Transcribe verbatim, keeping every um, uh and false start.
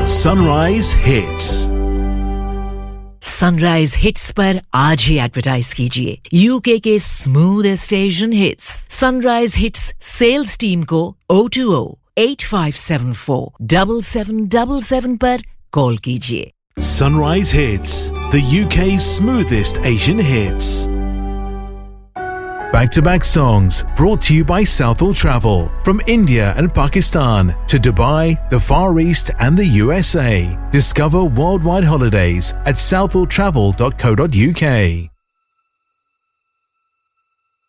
Sunrise Hits. Sunrise hits पर आज ही advertise कीजिए यूके के smoothest Asian hits sunrise hits sales team को O two O eight five seven four seven seven seven seven पर call कीजिए. Sunrise Hits, the U K's smoothest Asian hits. Back-to-back songs brought to you by Southall Travel. From India and Pakistan to Dubai, the Far East and the U S A. Discover worldwide holidays at southall travel dot co dot uk.